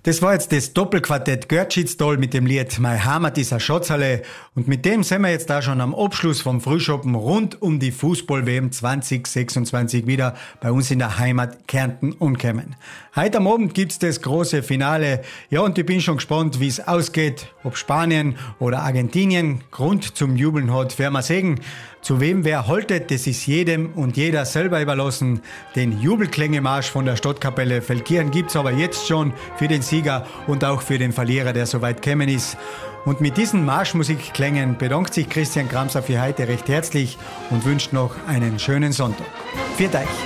Das war jetzt das Doppelquartett Görtschitz-Doll mit dem Lied Mein Heimat ist a Schotzerle. Und mit dem sind wir jetzt da schon am Abschluss vom Frühschoppen rund um die Fußball-WM 2026 wieder bei uns in der Heimat Kärnten angekommen. Heute am Abend gibt's das große Finale. Ja, und ich bin schon gespannt, wie es ausgeht. Ob Spanien oder Argentinien Grund zum Jubeln hat, werden wir sehen. Zu wem wer haltet, das ist jedem und jeder selber überlassen. Den Jubelklängemarsch von der Stadtkapelle Feldkirchen gibt's aber jetzt schon für den Sieger und auch für den Verlierer, der soweit gekommen ist. Und mit diesen Marschmusikklängen bedankt sich Christian Kramser für heute recht herzlich und wünscht noch einen schönen Sonntag. Viert euch!